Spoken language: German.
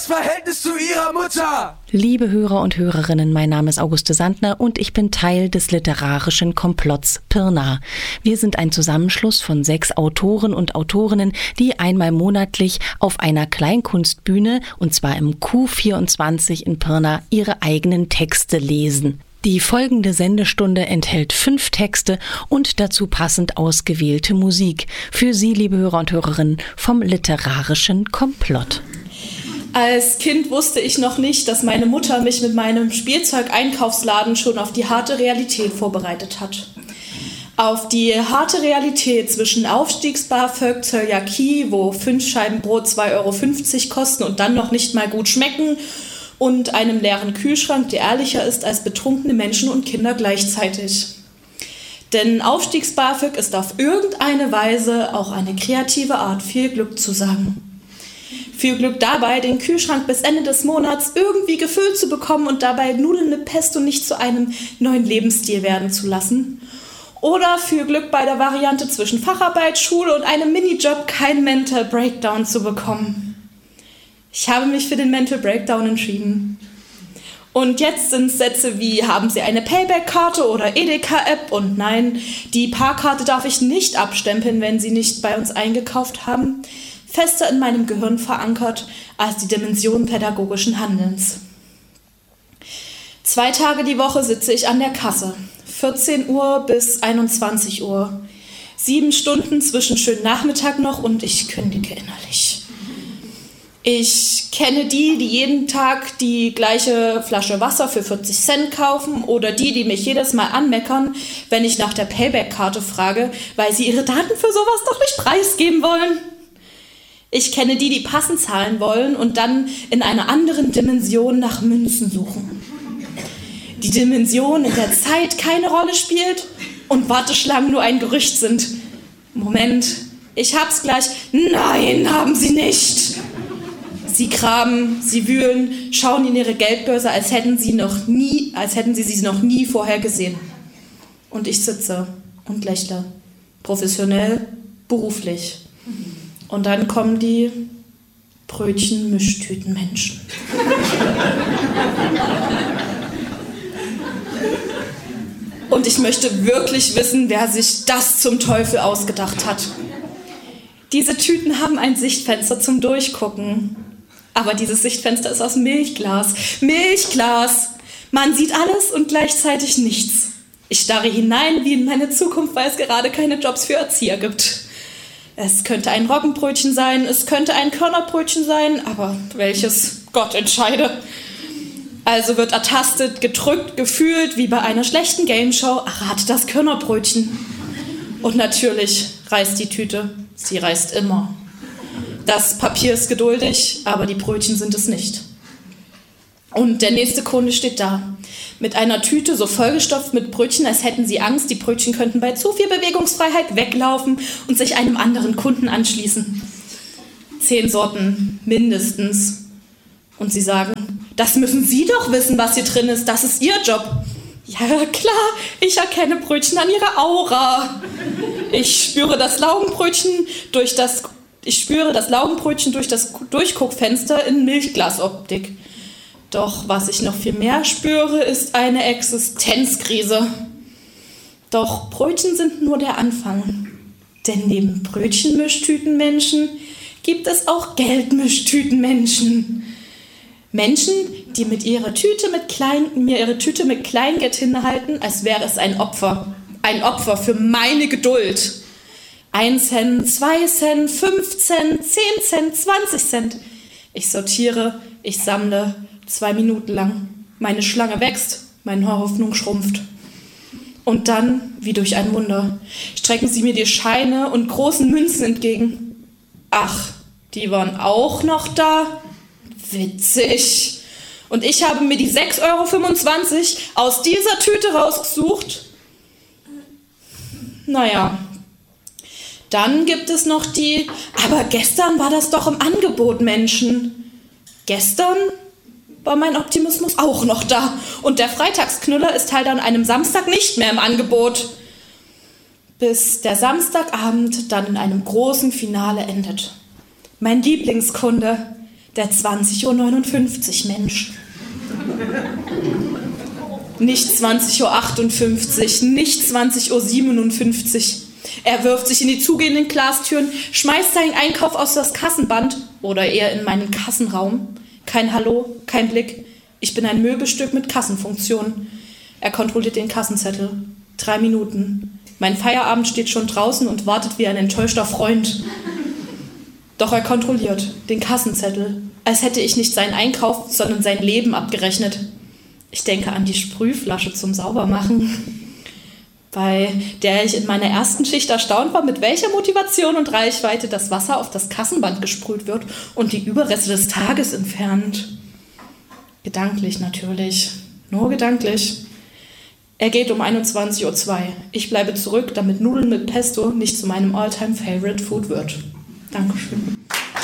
Verhältnis zu ihrer Mutter! Liebe Hörer und Hörerinnen, mein Name ist Auguste Sandner und ich bin Teil des literarischen Komplotts Pirna. Wir sind ein Zusammenschluss von 6 Autoren und Autorinnen, die einmal monatlich auf einer Kleinkunstbühne, und zwar im Q24 in Pirna, ihre eigenen Texte lesen. Die folgende Sendestunde enthält 5 Texte und dazu passend ausgewählte Musik. Für Sie, liebe Hörer und Hörerinnen, vom literarischen Komplott. Als Kind wusste ich noch nicht, dass meine Mutter mich mit meinem Spielzeugeinkaufsladen schon auf die harte Realität vorbereitet hat. Auf die harte Realität zwischen Aufstiegs-BAföG, Zöliakie, wo 5 Scheiben Brot 2,50 € kosten und dann noch nicht mal gut schmecken, und einem leeren Kühlschrank, der ehrlicher ist als betrunkene Menschen und Kinder gleichzeitig. Denn Aufstiegs-BAföG ist auf irgendeine Weise auch eine kreative Art, viel Glück zu sagen. Viel Glück dabei, den Kühlschrank bis Ende des Monats irgendwie gefüllt zu bekommen und dabei Nudeln mit Pesto nicht zu einem neuen Lebensstil werden zu lassen. Oder viel Glück bei der Variante zwischen Facharbeit, Schule und einem Minijob keinen Mental Breakdown zu bekommen. Ich habe mich für den Mental Breakdown entschieden. Und jetzt sind Sätze wie, haben Sie eine Payback-Karte oder Edeka-App? Und nein, die Parkkarte darf ich nicht abstempeln, wenn Sie nicht bei uns eingekauft haben. Fester in meinem Gehirn verankert als die Dimension pädagogischen Handelns. 2 Tage die Woche sitze ich an der Kasse. 14 Uhr bis 21 Uhr. 7 Stunden zwischen schönen Nachmittag noch und ich kündige innerlich. Ich kenne die jeden Tag die gleiche Flasche Wasser für 40 Cent kaufen oder die mich jedes Mal anmeckern, wenn ich nach der Payback-Karte frage, weil sie ihre Daten für sowas doch nicht preisgeben wollen. Ich kenne die passend zahlen wollen und dann in einer anderen Dimension nach Münzen suchen. Die Dimension, in der Zeit keine Rolle spielt und Warteschlangen nur ein Gerücht sind. Moment, ich hab's gleich. Nein, haben sie nicht. Sie graben, sie wühlen, schauen in ihre Geldbörse, als hätten sie sie noch nie vorher gesehen. Und ich sitze und lächle. Professionell, beruflich. Und dann kommen die Brötchen-Mischtüten-Menschen. Und ich möchte wirklich wissen, wer sich das zum Teufel ausgedacht hat. Diese Tüten haben ein Sichtfenster zum Durchgucken. Aber dieses Sichtfenster ist aus Milchglas. Milchglas! Man sieht alles und gleichzeitig nichts. Ich starre hinein wie in meine Zukunft, weil es gerade keine Jobs für Erzieher gibt. Es könnte ein Roggenbrötchen sein, es könnte ein Körnerbrötchen sein, aber welches? Gott entscheide. Also wird ertastet, gedrückt, gefühlt, wie bei einer schlechten Gameshow, errate das Körnerbrötchen. Und natürlich reißt die Tüte, sie reißt immer. Das Papier ist geduldig, aber die Brötchen sind es nicht. Und der nächste Kunde steht da, mit einer Tüte so vollgestopft mit Brötchen, als hätten sie Angst, die Brötchen könnten bei zu viel Bewegungsfreiheit weglaufen und sich einem anderen Kunden anschließen. 10 Sorten, mindestens. Und sie sagen, das müssen Sie doch wissen, was hier drin ist, das ist Ihr Job. Ja, klar, ich erkenne Brötchen an ihrer Aura. Ich spüre das Laugenbrötchen durch das Durchguckfenster in Milchglasoptik. Doch was ich noch viel mehr spüre, ist eine Existenzkrise. Doch Brötchen sind nur der Anfang. Denn neben Brötchenmischtütenmenschen gibt es auch Geldmischtütenmenschen. Menschen, die mir ihre Tüte mit Kleingeld hinhalten, als wäre es ein Opfer. Ein Opfer für meine Geduld. 1 Cent, 2 Cent, 5 Cent, 10 Cent, 20 Cent. Ich sortiere, ich sammle 2 Minuten lang. Meine Schlange wächst, meine Hoffnung schrumpft. Und dann, wie durch ein Wunder, strecken sie mir die Scheine und großen Münzen entgegen. Ach, die waren auch noch da? Witzig. Und ich habe mir die 6,25 € aus dieser Tüte rausgesucht. Naja. Dann gibt es noch die, aber gestern war das doch im Angebot, Menschen. Gestern war mein Optimismus auch noch da. Und der Freitagsknüller ist halt an einem Samstag nicht mehr im Angebot. Bis der Samstagabend dann in einem großen Finale endet. Mein Lieblingskunde, Der 20:59 Uhr, Mensch. Nicht 20:58 Uhr, nicht 20:57 Uhr. Er wirft sich in die zugehenden Glastüren, schmeißt seinen Einkauf aus das Kassenband oder eher in meinen Kassenraum. Kein Hallo, kein Blick. Ich bin ein Möbelstück mit Kassenfunktion. Er kontrolliert den Kassenzettel. 3 Minuten. Mein Feierabend steht schon draußen und wartet wie ein enttäuschter Freund. Doch er kontrolliert den Kassenzettel, als hätte ich nicht seinen Einkauf, sondern sein Leben abgerechnet. Ich denke an die Sprühflasche zum Saubermachen, bei der ich in meiner ersten Schicht erstaunt war, mit welcher Motivation und Reichweite das Wasser auf das Kassenband gesprüht wird und die Überreste des Tages entfernt. Gedanklich natürlich, nur gedanklich. Er geht um 21:02 Uhr. Ich bleibe zurück, damit Nudeln mit Pesto nicht zu meinem All-Time-Favorite Food wird. Dankeschön.